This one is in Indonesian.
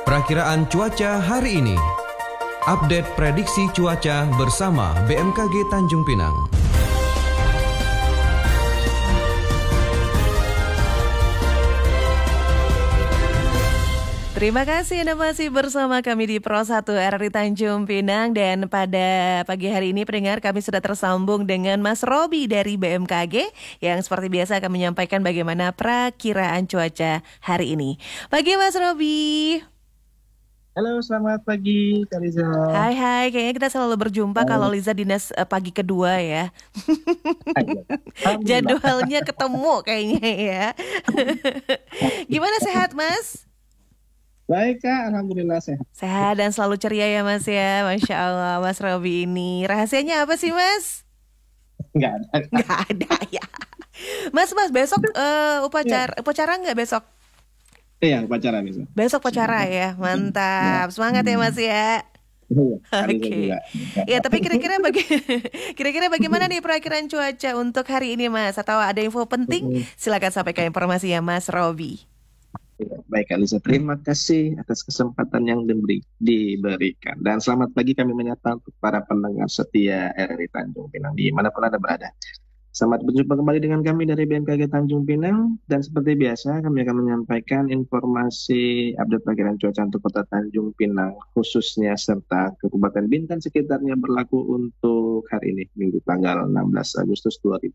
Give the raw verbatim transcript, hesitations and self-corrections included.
Perakiraan cuaca hari ini. Update prediksi cuaca bersama B M K G Tanjung Pinang. Terima kasih Anda masih bersama kami di Pro satu R R I Tanjung Pinang. Dan pada pagi hari ini pendengar, kami sudah tersambung dengan Mas Robi dari B M K G yang seperti biasa akan menyampaikan bagaimana perakiraan cuaca hari ini. Pagi Mas Robi. Halo, selamat pagi Kak Liza. Hai hai, kayaknya kita selalu berjumpa Hai. kalau Liza dinas eh, pagi kedua ya. Alhamdulillah. Jadwalnya ketemu kayaknya ya. Gimana, sehat Mas? Baik Kak, Alhamdulillah sehat. Sehat dan selalu ceria ya Mas ya. Masya Allah Mas Robi ini. Rahasianya apa sih Mas? Nggak ada. Nggak ada ya. Mas, Mas besok eh, upacara upacara nggak besok? Iya, upacara bisa. Besok upacara ya. Mantap. Semangat ya Mas ya. Oke. Ya, tapi kira-kira baga kira-kira bagaimana nih perakiraan cuaca untuk hari ini Mas? Atau ada info penting? Silakan sampaikan informasinya Mas Robi. Ya, baik Kak Liza, terima kasih atas kesempatan yang diberi, diberikan. Dan selamat pagi kami menyapa untuk para pendengar setia R R I Tanjung Pinang dimanapun Anda berada. Selamat berjumpa kembali dengan kami dari B M K G Tanjung Pinang. Dan seperti biasa kami akan menyampaikan informasi update perakiraan cuaca untuk kota Tanjung Pinang khususnya serta Kabupaten Bintan sekitarnya berlaku untuk hari ini, Minggu tanggal enam belas Agustus dua ribu dua puluh.